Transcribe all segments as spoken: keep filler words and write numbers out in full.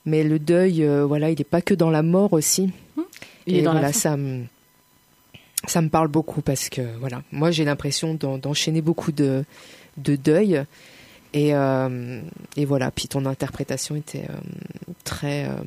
Mais le deuil, euh, voilà, il n'est pas que dans la mort aussi. Mmh. Il Et est dans voilà, la fin. ça me, ça me parle beaucoup parce que voilà, moi j'ai l'impression d'en, d'enchaîner beaucoup de, de deuil. Et, euh, et voilà, puis ton interprétation était euh, très euh,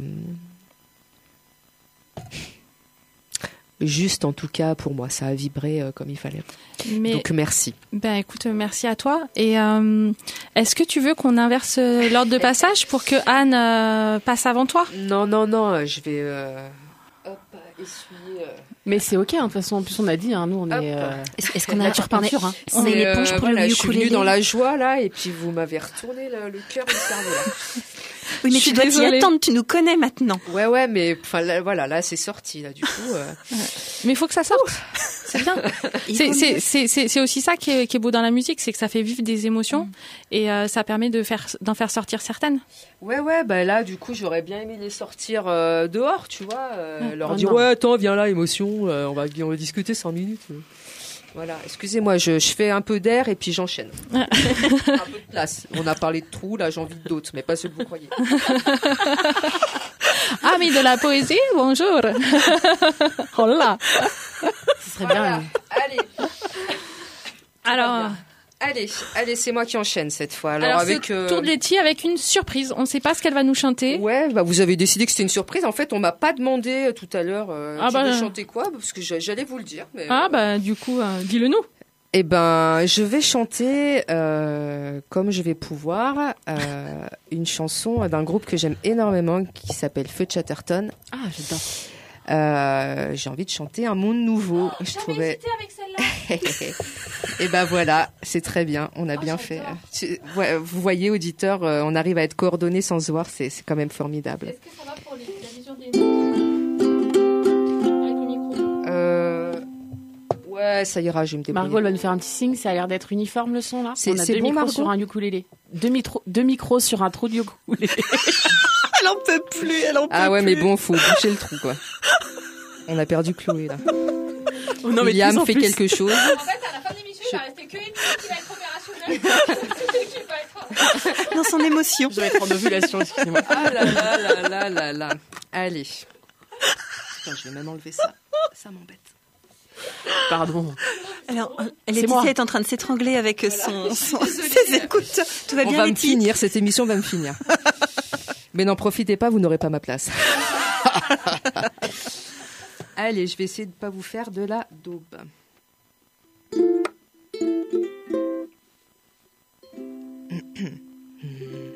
juste, en tout cas pour moi, ça a vibré euh, comme il fallait. Mais, Donc merci. ben écoute, merci à toi. Et euh, est-ce que tu veux qu'on inverse euh, l'ordre de passage pour que Anne euh, passe avant toi? Non, non, non, je vais euh, hop, essuyer. Euh, Mais c'est ok, hein, de toute façon, en plus on a dit, hein, nous on Hop. est... euh, Est-ce, est-ce qu'on a, nature on est, peinture, hein. on est Mais, l'éponge euh, pour voilà, le je suis venue ukulélé. dans la joie là, et puis vous m'avez retourné le, le cœur du cerveau là. Oui, mais Je suis tu dois t'y désolée. attendre, tu nous connais maintenant. Ouais, ouais, mais enfin là, voilà, là c'est sorti là du coup. Euh... Mais il faut que ça sorte. C'est bien. Il C'est, vaut c'est, mieux. c'est, c'est, c'est aussi ça qui est, qui est beau dans la musique, c'est que ça fait vivre des émotions Mm. et euh, ça permet de faire, d'en faire sortir certaines. Ouais, ouais, bah là du coup j'aurais bien aimé les sortir euh, dehors, tu vois, euh, Ouais. leur Oh dire non. ouais, attends, viens là, émotion, euh, on va on va discuter cinq minutes. Voilà, excusez-moi, je, je fais un peu d'air et puis j'enchaîne. un peu de place. On a parlé de trous, là j'ai envie d'autres, mais pas ceux que vous croyez. Ah, mais de la poésie, bonjour. Oh là. Ce serait bien. Allez. Alors, Allez, allez, c'est moi qui enchaîne cette fois. Alors, alors avec c'est euh, Tour de Letty avec une surprise. On ne sait pas ce qu'elle va nous chanter. ouais, bah vous avez décidé que c'était une surprise. En fait, on m'a pas demandé euh, tout à l'heure euh, Ah tu bah, veux euh. chanter quoi, parce que j'a- j'allais vous le dire. Mais, Ah euh, bah du coup, euh, dis-le nous. Eh ben, je vais chanter euh, comme je vais pouvoir euh, une chanson d'un groupe que j'aime énormément qui s'appelle Feu Chatterton. Ah, j'adore. Euh, j'ai envie de chanter Un monde nouveau. je trouvais. avec celle-là. Et ben voilà, c'est très bien. On a Oh, bien j'adore. fait. Tu- ouais, vous voyez, auditeurs, euh, on arrive à être coordonnés sans se voir. C'est c'est quand même formidable. Est-ce que ça va pour les, la vision des notes avec le micro? Euh, ouais, ça ira. Je vais me débrouiller. Margot elle va nous faire un petit signe, ça a l'air d'être uniforme le son là. C'est- On a c'est deux bon, micros Margot sur un ukulélé. Deux, mitro- deux micros sur un trou de ukulélé. Elle en peut plus, elle en peut Ah ouais, plus. mais bon, faut boucher le trou, quoi. On a perdu Chloé là. Oh non, mais de William plus en fait plus. quelque chose. En fait, à la fin de l'émission, il va rester que une minute qui va être opérationnelle. Qui va être... Dans son émotion. Je vais être en ovulation, excusez-moi. Ah là là là là là là. Allez. Putain, je vais même enlever ça. Ça m'embête. Pardon. Alors, euh, C'est Laetitia moi. est en train de s'étrangler avec son, son- ses écoutes. Tout va On bien, va me Letty? finir, cette émission va me finir. Mais n'en profitez pas, vous n'aurez pas ma place. Allez, je vais essayer de ne pas vous faire de la daube.